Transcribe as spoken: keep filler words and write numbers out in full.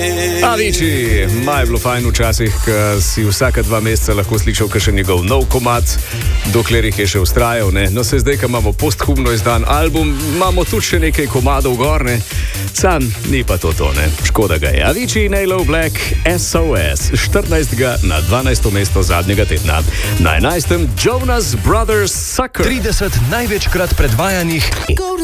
Avicii, maj bilo fajn včasih, ko si vsaka dva meseca lahko slišal kakšen njegov nov komad, dokler jih je še ustrajal, ne. No, se zdaj, ko imamo posthumno izdan album, imamo tudi še nekaj komadov gor, ne. Sam ni pa to to, ne. Škoda ga je. Avicii in Aloe Black, S O S, štirinajstega na dvanajsto mesto zadnjega tedna. Na enajstem Jonas Brothers Sucker. trideset največkrat predvajanih